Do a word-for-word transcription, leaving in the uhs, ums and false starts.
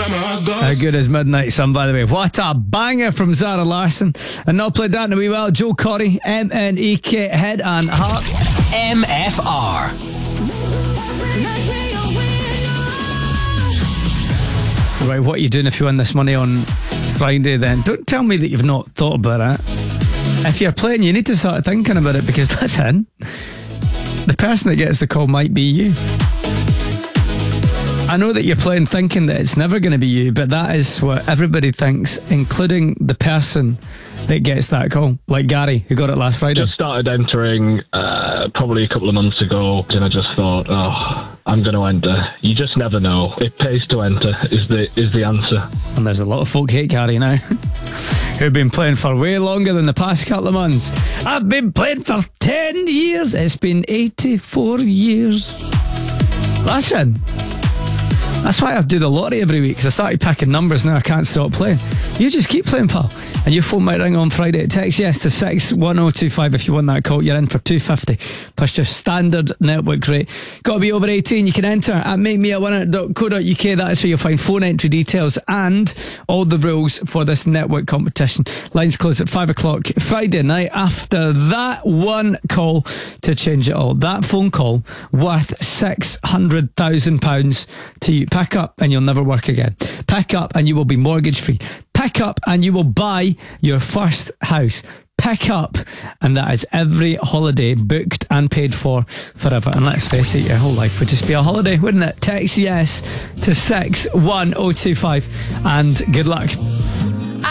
How good is Midnight Sun, by the way? What a banger from Zara Larsson. And not played that in a wee while. Joe Corey, M N E K, Head and Heart. M F R. Right, what are you doing if you win this money on Friday then? Don't tell me that you've not thought about it. If you're playing, you need to start thinking about it, because listen, the person that gets the call might be you. I know that you're playing thinking that it's never going to be you, but that is what everybody thinks, including the person that gets that call. Like Gary, who got it last Friday. Just started entering uh, probably a couple of months ago, and I just thought, oh, I'm going to enter. You just never know. It pays to enter is the is the answer. And there's a lot of folk hate Gary now who've been playing for way longer than the past couple of months. I've been playing for ten years. It's been eighty-four years. Listen, that's why I do the lottery every week, because I started picking numbers now. I can't stop playing. You just keep playing, pal, and your phone might ring on Friday. Text yes to six one oh two five if you won that call. You're in for two fifty plus your standard network rate. Got to be over eighteen. You can enter at make me a winner dot co dot uk. That is where you'll find phone entry details and all the rules for this network competition. Lines close at five o'clock Friday night. After that one call to change it all, that phone call worth six hundred thousand pounds to you. Pack up and you'll never work again. Pack up and you will be mortgage free. Pack up and you will buy your first house. Pick up, and that is every holiday booked and paid for forever. And let's face it, your whole life would just be a holiday, wouldn't it? Text yes to six one oh two five and good luck.